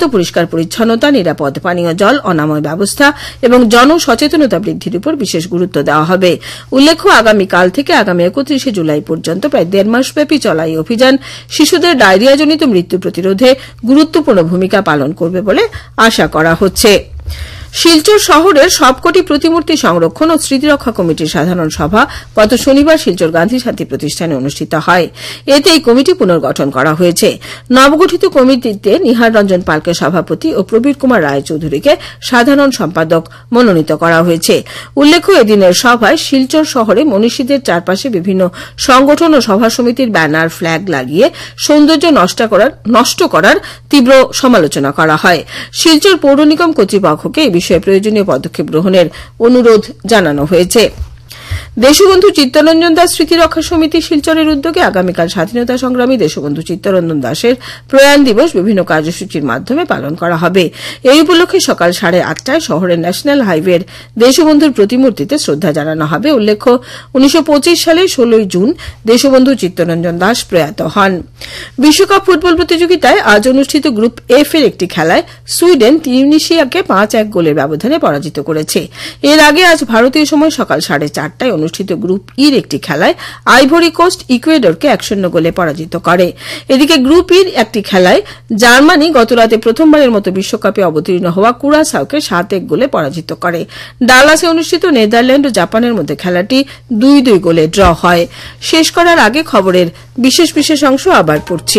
পরিষ্কার পরিচ্ছন্নতা, নিরাপদ পানীয় জল, অনাময় ব্যবস্থা এবং জনসচেতনতা বৃদ্ধির উপর বিশেষ গুরুত্ব দেওয়া হবে। উল্লেখ্য, আগামীকাল থেকে আগামী 31 জুলাই পর্যন্ত প্রায় 1.5 মাসব্যাপী চলা এই অভিযান শিশুদের ডায়রিয়াজনিত মৃত্যু প্রতিরোধে গুরুত্বপূর্ণ ভূমিকা পালন করবে বলে আশা করা হচ্ছে। শিলচর শহরের সবকটি প্রতিমূর্তি সংরক্ষণ ও স্মৃতিরক্ষা কমিটির সাধারণ সভা গত শনিবার শিলচর গান্ধী শান্তি প্রতিষ্ঠানে অনুষ্ঠিত হয়। এতে এই কমিটি পুনর্গঠন করা হয়েছে। নবগঠিত কমিটিতে নিহার রঞ্জন পালকে সভাপতি ও প্রবীর কুমার রায় চৌধুরীকে সাধারণ সম্পাদক মনোনীত করা হয়েছে। উল্লেখ্য, এদিনের সভায় শিলচর শহরে মনীষীদের চারপাশে বিভিন্ন সংগঠন ও সভা সমিতির ব্যানার, ফ্ল্যাগ লাগিয়ে সৌন্দর্য নষ্ট করার তীব্র সমালোচনা করা হয়। শিলচর পৌর নিগম কর্তৃপক্ষকে এই বিষয়ে প্রয়োজনীয় পদক্ষেপ গ্রহণের অনুরোধ জানানো হয়েছে। দেশবন্ধু চিত্তরঞ্জন দাস স্মৃতিরক্ষা সমিতি শিলচরের উদ্যোগে আগামীকাল স্বাধীনতা সংগ্রামী দেশবন্ধু চিত্তরঞ্জন দাসের প্রয়াণ দিবস বিভিন্ন কার্যসূচির মাধ্যমে পালন করা হবে। এই উপলক্ষে সকাল 8:30টায় শহরের ন্যাশনাল হাইওয়ের দেশবন্ধুর প্রতিমূর্তিতে শ্রদ্ধা জানানো হবে। উল্লেখ্য, 1925 সালে 16 জুন দেশবন্ধু চিত্তরঞ্জন দাস প্রয়াত হন। বিশ্বকাপ ফুটবল প্রতিযোগিতায় আজ অনুষ্ঠিত গ্রুপ এফ এর একটি খেলায় সুইডেন তিউনিসিয়াকে 5-1 গোলের ব্যবধানে পরাজিত করেছে। এর আগে আজ ভারতীয় সময় সকাল 4:30টায় অনুষ্ঠিত গ্রুপ ইর একটি খেলায় আইভরি কোস্ট ইকুয়েডরকে 1-0 গোলে পরাজিত করে। এদিকে গ্রুপ ইর একটি খেলায় জার্মানি গতরাতে প্রথমবারের মতো বিশ্বকাপে অবতীর্ণ হওয়া কুরাসাওকে 7-1 গোলে পরাজিত করে। ডালাসে অনুষ্ঠিত নেদারল্যান্ড ও জাপানের মধ্যে খেলাটি 2-2 গোলে ড্র হয়। শেষ করার আগে খবরের বিশেষ অংশ আবার পড়ছি।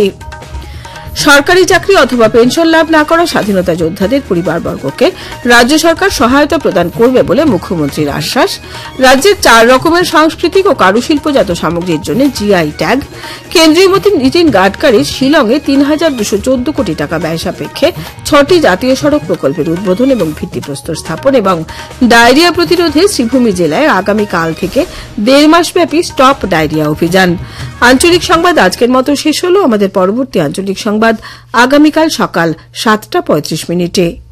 সরকারি চাকরি অথবা পেনশন লাভ না করা স্বাধীনতা যোদ্ধাদের পরিবারবর্গকে রাজ্য সরকার সহায়তা প্রদান করবে বলে মুখ্যমন্ত্রীর আশ্বাস। রাজ্যের 4 রকমের সাংস্কৃতিক ও কারুশিল্পজাত সামগ্রীর জন্য জিআই ট্যাগ। কেন্দ্রীয় মন্ত্রী নীতিন গাডকারির শিলংয়ে 3,214 কোটি টাকা ব্যয় সাপেক্ষে 6টি জাতীয় সড়ক প্রকল্পের উদ্বোধন এবং ভিত্তিপ্রস্তর স্থাপন এবং ডায়রিয়া প্রতিরোধে শ্রীভূমি জেলায় আগামীকাল থেকে 1.5 মাসব্যাপী স্টপ ডায়রিয়া অভিযান। আঞ্চলিক সংবাদ আজকের মতো শেষ হল। আমাদের পরবর্তী আঞ্চলিক সংবাদ আগামীকাল সকাল 7:35 মিনিটে।